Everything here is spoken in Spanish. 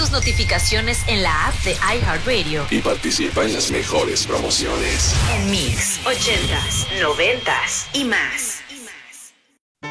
tus notificaciones en la app de iHeartRadio y participa en las mejores promociones. en Mix 80s, 90s y más.